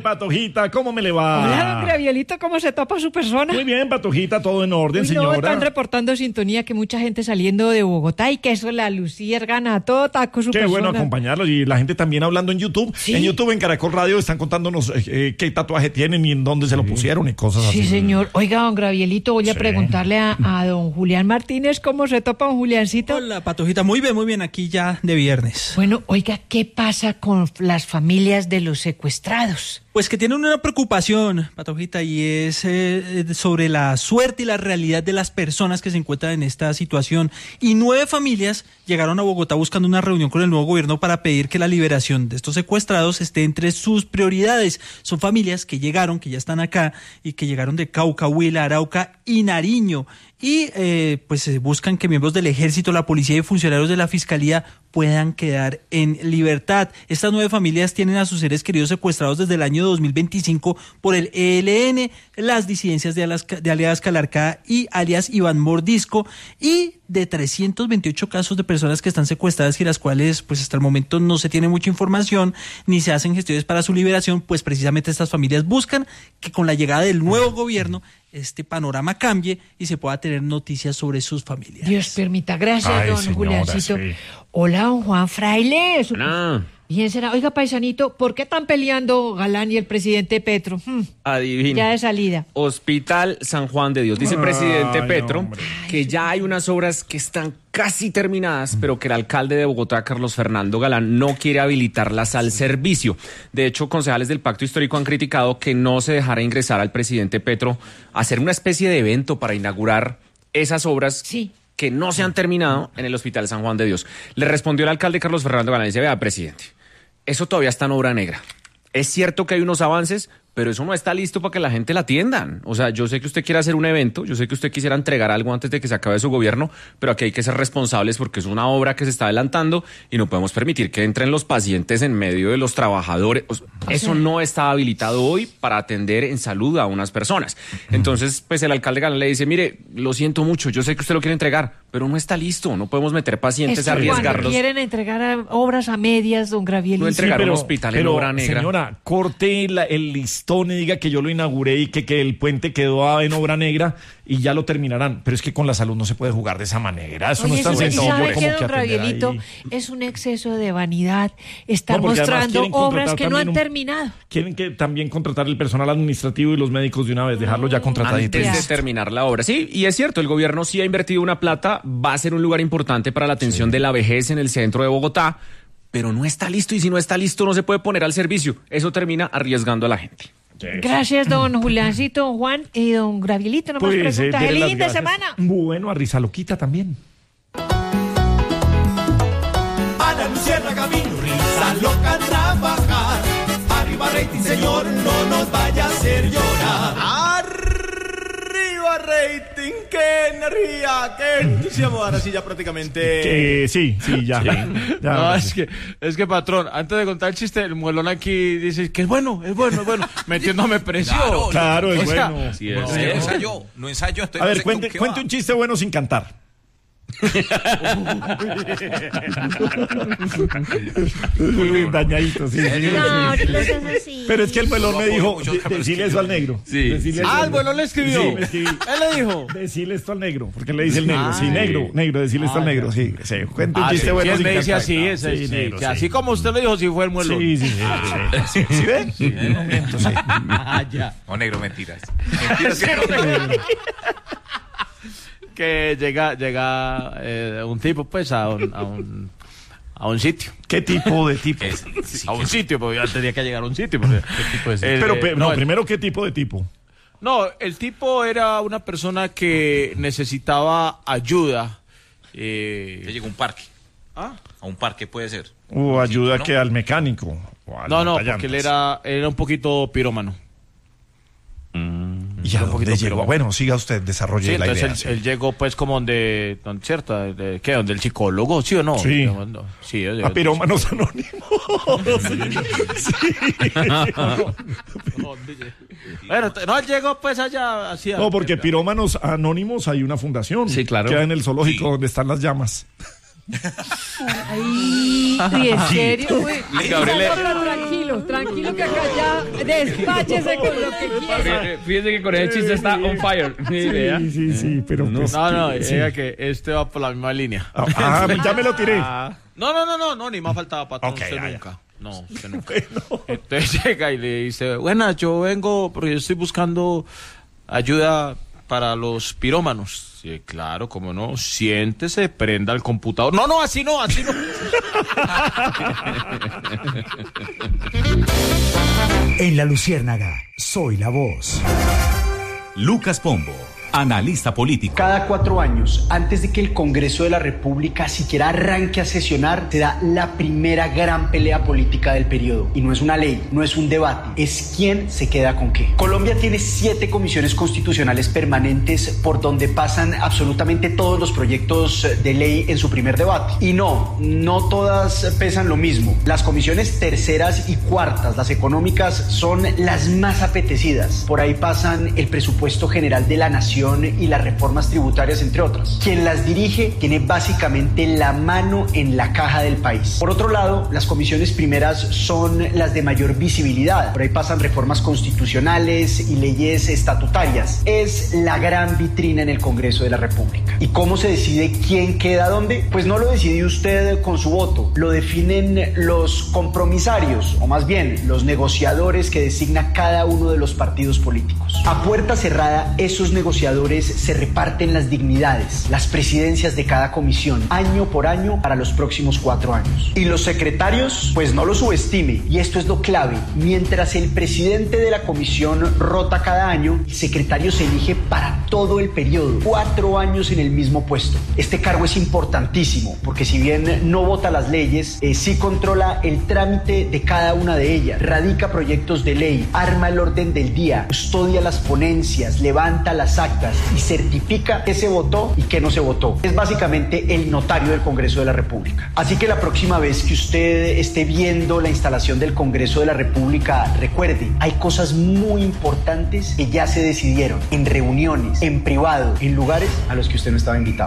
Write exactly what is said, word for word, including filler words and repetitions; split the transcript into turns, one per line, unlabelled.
Patojita, ¿cómo me le va?
Hola, don Gravielito, ¿cómo se topa su persona?
Muy bien, Patojita, todo en orden,
Uy,
señora.
No, están reportando sintonía que mucha gente saliendo de Bogotá y que eso la luciérgana todo taco su
Qué
persona.
bueno acompañarlos y la gente también hablando en YouTube.
¿Sí?
En YouTube, en Caracol Radio, están contándonos eh, eh, qué tatuaje tienen y en dónde se lo pusieron y cosas así.
Sí, señor. Oiga, don Gravielito, voy a
Sí.
preguntarle a, a don Julián Martínez cómo se topa don Juliancito.
Hola, Patojita, muy bien, muy bien, aquí ya de viernes.
Bueno, oiga, ¿qué pasa con las familias de los secuestrados?
Pues que tienen una preocupación, Patojita, y es eh, sobre la suerte y la realidad de las personas que se encuentran en esta situación. Y nueve familias llegaron a Bogotá buscando una reunión con el nuevo gobierno para pedir que la liberación de estos secuestrados esté entre sus prioridades. Son familias que llegaron, que ya están acá, y que llegaron de Cauca, Huila, Arauca y Nariño. Y eh, pues eh, buscan que miembros del ejército, la policía y funcionarios de la fiscalía puedan quedar en libertad. Estas nueve familias tienen a sus seres queridos secuestrados desde el año dos mil veinticinco por el E L N, las disidencias de, Alas, de alias Calarcá y alias Iván Mordisco, y de trescientos veintiocho casos de personas que están secuestradas y las cuales pues hasta el momento no se tiene mucha información ni se hacen gestiones para su liberación. Pues precisamente estas familias buscan que con la llegada del nuevo gobierno este panorama cambie y se pueda tener noticias sobre sus familias.
Dios permita. Gracias,
Ay,
don
señora,
Juliancito.
sí.
Hola, don Juan Fraile. Su-
No,
Bien será. Oiga, paisanito, ¿por qué están peleando Galán y el presidente Petro? Hmm,
adivina.
ya de salida.
Hospital San Juan de Dios. Dice el presidente
Ay,
Petro
hombre.
que ya hay unas obras que están casi terminadas, pero que el alcalde de Bogotá, Carlos Fernando Galán, no quiere habilitarlas al servicio. De hecho, concejales del Pacto Histórico han criticado que no se dejara ingresar al presidente Petro a hacer una especie de evento para inaugurar esas obras.
Sí.
Que no se han terminado en el Hospital San Juan de Dios. Le respondió el alcalde Carlos Fernando Galán y dice: vea, presidente, eso todavía está en obra negra. Es cierto que hay unos avances, pero eso no está listo para que la gente la atiendan. O sea, yo sé que usted quiere hacer un evento, yo sé que usted quisiera entregar algo antes de que se acabe su gobierno, pero aquí hay que ser responsables porque es una obra que se está adelantando y no podemos permitir que entren los pacientes en medio de los trabajadores. O sea, eso no está habilitado hoy para atender en salud a unas personas. Entonces, pues el alcalde Galán le dice: mire, lo siento mucho, yo sé que usted lo quiere entregar, pero no está listo, no podemos meter pacientes
Es
a
que cuando
arriesgarlos.
quieren entregar a- obras a medias, don Gravielito.
No entregar un hospital en obra negra.
Señora, corte la- el listón y diga que yo lo inauguré y que, que el puente quedó en obra negra y ya lo terminarán. Pero es que con la salud no se puede jugar de esa manera. Eso no
Oye,
es tan
eso, ¿y
sencillo
sabe
como
qué,
que
don
atender
Gravielito?
ahí.
Es un exceso de vanidad estar
No, porque además
mostrando
quieren
obras
contratar
que no han
también un-
terminado.
Quieren que también contratar el personal administrativo y los médicos de una vez, dejarlo ya contratadito.
Antes
Ya.
de terminar la obra. Sí, y es cierto, el gobierno sí ha invertido una plata, va a ser un lugar importante para la atención de la vejez en el centro de Bogotá, pero no está listo y si no está listo no se puede poner al servicio. Eso termina arriesgando a la gente.
Gracias, don Juliancito, don Juan y don Gravielito. No más
Pues, eh,
preguntas.
dele las
¡Linda
gracias.
semana!
Bueno, a Risa Loquita también.
Ana Luciana Camino, risa loca a trabajar. Arriba rating, señor, no nos vaya a hacer llorar. Arriba rating, qué energía, qué entusiasmo. Ahora sí, ya prácticamente.
Que sí, sí, ya. Ya,
No,
sí.
es que, es que, patrón, antes de contar el chiste, el muelón aquí dice que es bueno, es bueno, es bueno, metiéndome presión.
Claro,
Claro, es
O sea,
bueno.
Sí, es.
No, no ensayó, no ensayó. Entonces
A
no
ver,
sé
cuente,
con qué
cuente
va.
un chiste bueno sin cantar. Dañadito, sí. sí, sí.
No, ahorita es así.
Pero es que el pelón me
Lo
dijo,
apoyo mucho,
de-
pero es
decile
que
eso
yo-
al negro.
Sí.
Decile eso
Ah,
al
el bueno le escribió.
Sí, me escribí.
Él le dijo.
Decile esto al negro, porque le dice el negro. Sí,
Ay.
negro, negro, decile esto al
Ah,
negro. Sí, sí. Cuente un
Ah,
chiste
sí,
bueno
sí, él
sin
me dice
cantar.
así, es,
Sí,
sí,
negro,
que
sí.
así como usted lo dijo, sí fue el muelón.
Sí, sí, sí. sí, sí. ¿Sí ven? Sí, un momento, sí.
Ah, ya.
No, negro, mentiras. Mentiras que no.
Que llega, llega eh, un tipo, pues, a un, a un, a un sitio.
¿Qué tipo de tipo?
Es- sí,
A un
que-
sitio, porque ya tenía que llegar a un sitio. Porque,
tipo de
el-
Pero,
eh,
pe- no,
el-
primero, ¿qué tipo de tipo?
No, el tipo era una persona que necesitaba ayuda.
que
Eh,
llega a un parque.
¿ah?
A un parque puede ser.
O ayuda
¿no?
que al mecánico. O al
No, no,
montallantas.
porque él era, él era un poquito pirómano.
¿Y a
un poquito
dónde llegó?
pero-
Bueno, siga usted, desarrolle
Sí,
la
entonces
idea.
él,
sí.
él llegó pues como donde, donde ¿cierto? De- ¿Qué? ¿Donde el psicólogo? ¿Sí o no?
Sí.
No, sí, él-
A pirómanos anónimos. Sí.
Bueno, t- no, él llegó pues allá hacia...
No, porque pirómanos anónimos hay una fundación.
Sí, claro.
Queda en el zoológico
Sí.
donde están las llamas.
Ay, uy, ¿en serio? Uy,
Y Gabriel-
no, pero tranquilo, tranquilo que acá ya despáchese con lo que quiera.
Fíjense que con ese chiste está on fire. Ni idea.
Sí, sí, sí, pero pues,
No, no,
que- sí.
diga que este va por la misma línea.
Ah, ah, ya me lo tiré.
Ah, no, no, no, no, no, ni más faltaba, patrón,
Ok,
usted
ya, ya.
nunca. No, usted nunca. Entonces llega y le dice, buenas, yo vengo porque yo estoy buscando ayuda para los pirómanos. Sí, claro, como no, siéntese, prenda el computador. No, no, así no, así no.
En La Luciérnaga, soy la voz.
Lucas Pombo, analista político.
Cada cuatro años, antes de que el Congreso de la República siquiera arranque a sesionar, se da la primera gran pelea política del periodo. Y no es una ley, no es un debate, es quién se queda con qué. Colombia tiene siete comisiones constitucionales permanentes por donde pasan absolutamente todos los proyectos de ley en su primer debate. Y no, no todas pesan lo mismo. Las comisiones terceras y cuartas, las económicas, son las más apetecidas. Por ahí pasan el presupuesto general de la nación y las reformas tributarias, entre otras. Quien las dirige tiene básicamente la mano en la caja del país. Por otro lado, las comisiones primeras son las de mayor visibilidad. Por ahí pasan reformas constitucionales y leyes estatutarias. Es la gran vitrina en el Congreso de la República. ¿Y cómo se decide quién queda dónde? Pues no lo decide usted con su voto. Lo definen los compromisarios, o más bien los negociadores que designa cada uno de los partidos políticos. A puerta cerrada, esos negociadores se reparten las dignidades, las presidencias de cada comisión, año por año para los próximos cuatro años. Y los secretarios, pues no lo subestime, y esto es lo clave. Mientras el presidente de la comisión rota cada año, el secretario se elige para todo el periodo, cuatro años en el mismo puesto. Este cargo es importantísimo, porque si bien no vota las leyes, eh, sí controla el trámite de cada una de ellas, radica proyectos de ley, arma el orden del día, custodia las ponencias, levanta las actas y certifica qué se votó y qué no se votó. Es básicamente el notario del Congreso de la República. Así que la próxima vez que usted esté viendo la instalación del Congreso de la República, recuerde, hay cosas muy importantes que ya se decidieron en reuniones, en privado, en lugares a los que usted no estaba invitado.